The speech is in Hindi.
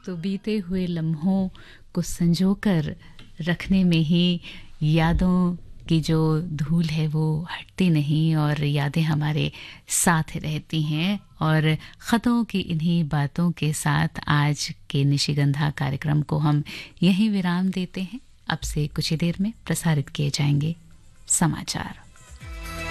तो बीते हुए लम्हों को संजोकर रखने में ही यादों की जो धूल है वो हटती नहीं और यादें हमारे साथ रहती हैं। और ख़तों की इन्हीं बातों के साथ आज के निशिगंधा कार्यक्रम को हम यहीं विराम देते हैं। अब से कुछ ही देर में प्रसारित किए जाएंगे समाचार।